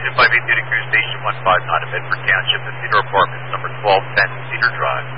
Station 15 out of Bedford Township at Cedar Apartments, number 1210 Cedar Drive.